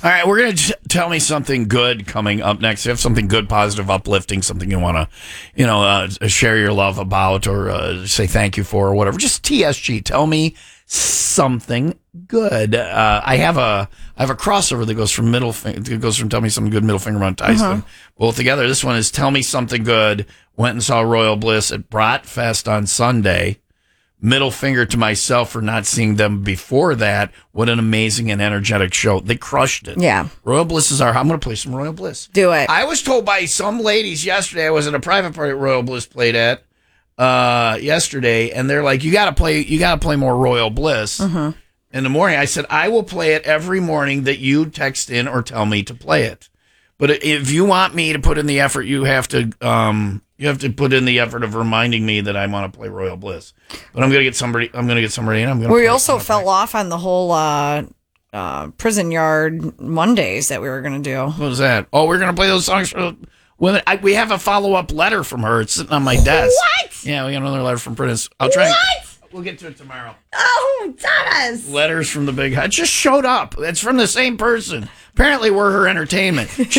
right, we're going to tell me something good coming up next. You have something good, positive, uplifting, something you want to, share your love about or say thank you for or whatever. Just TSG. Tell me something good. I have a crossover that goes from Tell Me Something Good, Middle Finger Mount Tyson, both together. This one is Tell Me Something Good. Went and saw Royal Bliss at Bratfest on Sunday. Middle finger to myself for not seeing them before that. What an amazing and energetic show. They crushed it. Yeah. Royal Bliss is I'm going to play some Royal Bliss. Do it. I was told by some ladies yesterday, I was at a private party Royal Bliss played at yesterday, and they're like, you got to play more Royal Bliss. In the morning, I said, I will play it every morning that you text in or tell me to play it. But if you want me to put in the effort, you have to put in the effort of reminding me that I want to play Royal Bliss. But I'm going to get somebody, and I'm going to We also fell off on the whole prison yard Mondays that we were going to do. What was that? Oh, we're going to play those songs for women. We have a follow-up letter from her. It's sitting on my desk. What? Yeah, we got another letter from Prentice. I'll try. We'll get to it tomorrow. Oh, Thomas. Letters from the big house. It just showed up. It's from the same person. Apparently, we're her entertainment.